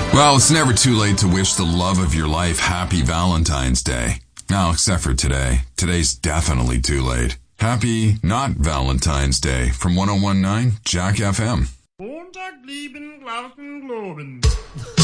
Well, it's never too late to wish the love of your life happy Valentine's Day. Now, except for today. Today's definitely too late. Happy not Valentine's Day from 1019 Jack FM. Montag lieben, glauben, globen.